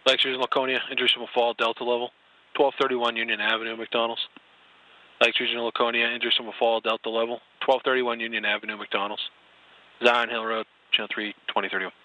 Lakes Region Laconia, Jerusalem Fall, Delta level, 1231 Union Avenue, McDonald's. Lakes Region Laconia, Jerusalem Fall, Delta level, 1231 Union Avenue, McDonald's. Zion Hill Road, Channel 3, 2031.